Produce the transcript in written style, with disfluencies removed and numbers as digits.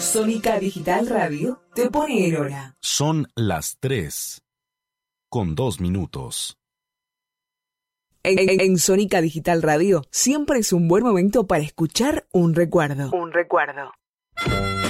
Sónica Digital Radio te pone en hora. Son las 3:02. En Sónica Digital Radio siempre es un buen momento para escuchar un recuerdo.